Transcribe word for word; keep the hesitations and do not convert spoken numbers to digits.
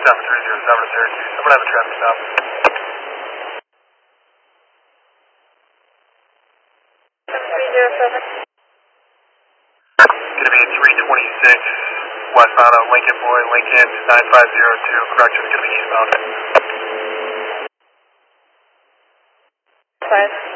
seven three zero seven to Syracuse. I'm going to have a traffic stop. seven three zero seven. Going to be three twenty-six westbound on Lincoln Boy, Lincoln nine five zero two. Correction, it's going to be eastbound. Five.